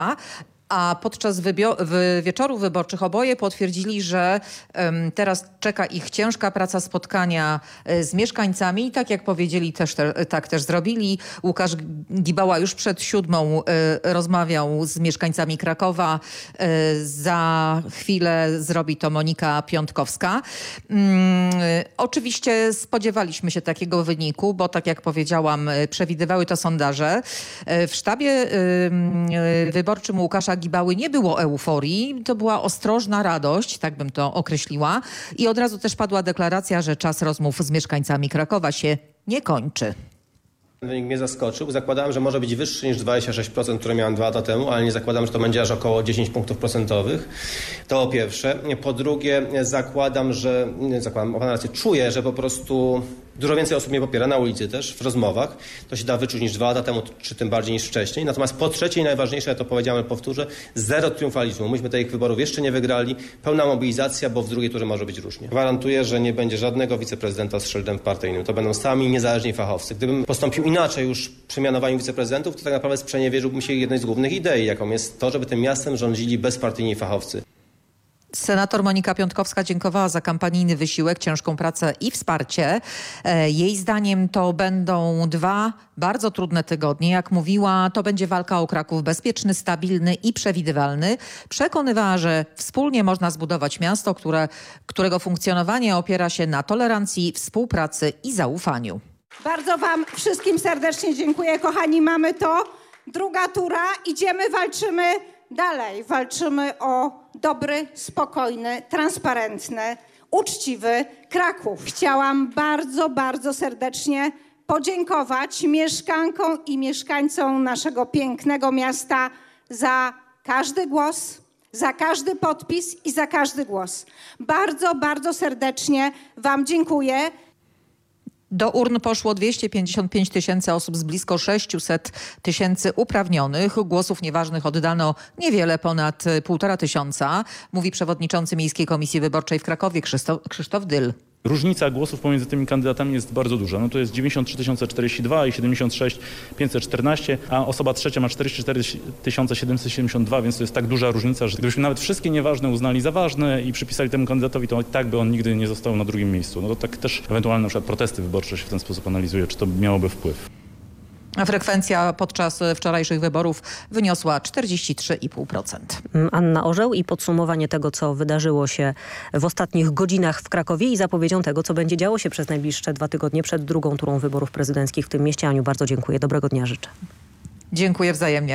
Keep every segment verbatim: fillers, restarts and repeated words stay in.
A podczas wybio- wy- wieczorów wyborczych oboje potwierdzili, że um, teraz czeka ich ciężka praca, spotkania y, z mieszkańcami. I tak jak powiedzieli, też te, tak też zrobili. Łukasz Gibała już przed siódmą y, rozmawiał z mieszkańcami Krakowa. Y, za chwilę zrobi to Monika Piątkowska. Y, oczywiście spodziewaliśmy się takiego wyniku, bo tak jak powiedziałam, y, przewidywały to sondaże. Y, w sztabie y, y, wyborczym Łukasza Gibały nie było euforii, to była ostrożna radość, tak bym to określiła. I od razu też padła deklaracja, że czas rozmów z mieszkańcami Krakowa się nie kończy. Wynik mnie zaskoczył. Zakładałem, że może być wyższy niż dwadzieścia sześć procent, które miałem dwa lata temu, ale nie zakładam, że to będzie aż około dziesięć punktów procentowych. To po pierwsze. Po drugie, zakładam, że, nie zakładam, mam rację, czuję, że po prostu dużo więcej osób mnie popiera na ulicy też, w rozmowach. To się da wyczuć niż dwa lata temu, czy tym bardziej niż wcześniej. Natomiast po trzecie i najważniejsze, ja to powiedziałem, powtórzę, zero triumfalizmu. Myśmy tych wyborów jeszcze nie wygrali. Pełna mobilizacja, bo w drugiej turze może być różnie. Gwarantuję, że nie będzie żadnego wiceprezydenta z szyldem partyjnym. To będą sami niezależni fachowcy. Gdybym postąpił inaczej już przy mianowaniu wiceprezydentów, to tak naprawdę sprzeniewierzyłbym się jednej z głównych idei, jaką jest to, żeby tym miastem rządzili bezpartyjni fachowcy. Senator Monika Piątkowska dziękowała za kampanijny wysiłek, ciężką pracę i wsparcie. Jej zdaniem to będą dwa bardzo trudne tygodnie. Jak mówiła, to będzie walka o Kraków bezpieczny, stabilny i przewidywalny. Przekonywała, że wspólnie można zbudować miasto, które, którego funkcjonowanie opiera się na tolerancji, współpracy i zaufaniu. Bardzo wam wszystkim serdecznie dziękuję, kochani. Mamy to. Druga tura. Idziemy, walczymy dalej. Walczymy o dobry, spokojny, transparentny, uczciwy Kraków. Chciałam bardzo, bardzo serdecznie podziękować mieszkankom i mieszkańcom naszego pięknego miasta za każdy głos, za każdy podpis i za każdy głos. Bardzo, bardzo serdecznie wam dziękuję. Do urn poszło dwieście pięćdziesiąt pięć tysięcy osób z blisko sześćset tysięcy uprawnionych. Głosów nieważnych oddano niewiele ponad półtora tysiąca, mówi przewodniczący Miejskiej Komisji Wyborczej w Krakowie Krzysztof, Krzysztof Dyl. Różnica głosów pomiędzy tymi kandydatami jest bardzo duża. No to jest dziewięćdziesiąt trzy tysiące czterdzieści dwa i siedemdziesiąt sześć tysięcy pięćset czternaście, a osoba trzecia ma czterdzieści cztery tysiące siedemset siedemdziesiąt dwa, więc to jest tak duża różnica, że gdybyśmy nawet wszystkie nieważne uznali za ważne i przypisali temu kandydatowi, to i tak by on nigdy nie został na drugim miejscu. No to tak też ewentualne na przykład protesty wyborcze się w ten sposób analizuje, czy to miałoby wpływ. A frekwencja podczas wczorajszych wyborów wyniosła czterdzieści trzy i pół procent. Anna Orzeł i podsumowanie tego, co wydarzyło się w ostatnich godzinach w Krakowie i zapowiedzią tego, co będzie działo się przez najbliższe dwa tygodnie przed drugą turą wyborów prezydenckich w tym mieście. Aniu, bardzo dziękuję. Dobrego dnia życzę. Dziękuję wzajemnie.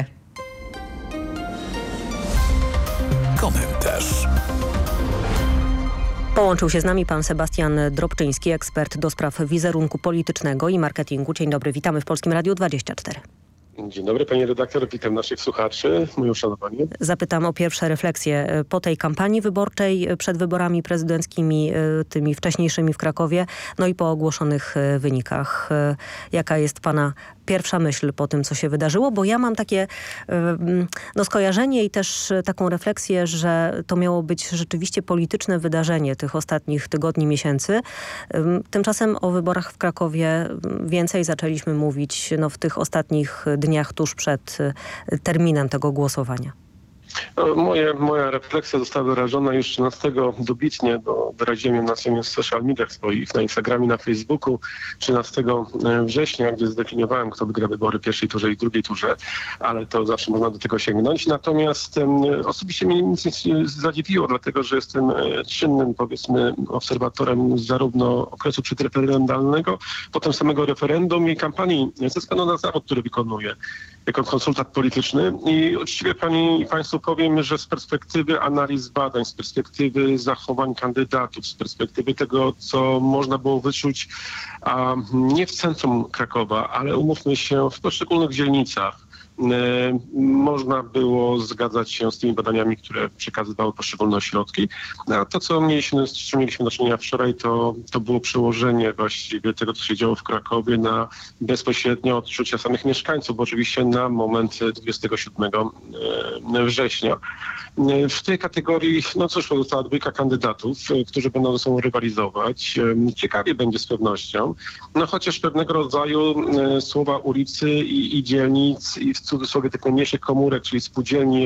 Komentarz. Połączył się z nami pan Sebastian Drobczyński, ekspert do spraw wizerunku politycznego i marketingu. Dzień dobry, witamy w Polskim Radiu dwadzieścia cztery. Dzień dobry pani redaktor, witam naszych słuchaczy, moje uszanowanie. Zapytam o pierwsze refleksje po tej kampanii wyborczej przed wyborami prezydenckimi, tymi wcześniejszymi w Krakowie, no i po ogłoszonych wynikach. Jaka jest pana pierwsza myśl po tym, co się wydarzyło? Bo ja mam takie no, skojarzenie i też taką refleksję, że to miało być rzeczywiście polityczne wydarzenie tych ostatnich tygodni, miesięcy. Tymczasem o wyborach w Krakowie więcej zaczęliśmy mówić no, w tych ostatnich dniach tuż przed terminem tego głosowania. Moje, moja refleksja została wyrażona już trzynastego dobitnie, bo wyraziłem ją na swoich social mediach swoich, na Instagramie, na Facebooku, trzynastego września, gdzie zdefiniowałem, kto wygra wybory w pierwszej turze i drugiej turze, ale to zawsze można do tego sięgnąć. Natomiast um, osobiście mnie nic nie zadziwiło, dlatego że jestem czynnym, powiedzmy, obserwatorem zarówno okresu przedreferendalnego, potem samego referendum i kampanii, ze względu na zawód, który wykonuję jako konsultant polityczny. I uczciwie pani i państwu powiem, że z perspektywy analiz badań, z perspektywy zachowań kandydatów, z perspektywy tego, co można było wyczuć a nie w centrum Krakowa, ale umówmy się, w poszczególnych dzielnicach, można było zgadzać się z tymi badaniami, które przekazywały poszczególne ośrodki. A to, co mieliśmy, z czym mieliśmy do czynienia wczoraj, to, to było przełożenie właściwie tego, co się działo w Krakowie na bezpośrednie odczucia samych mieszkańców, bo oczywiście na moment dwudziestego siódmego września. W tej kategorii, no cóż, pozostała dwójka kandydatów, którzy będą ze sobą rywalizować. Ciekawie będzie z pewnością, no chociaż pewnego rodzaju słowa ulicy i, i dzielnic i w w cudzysłowie tych najmniejszych komórek, czyli spółdzielni,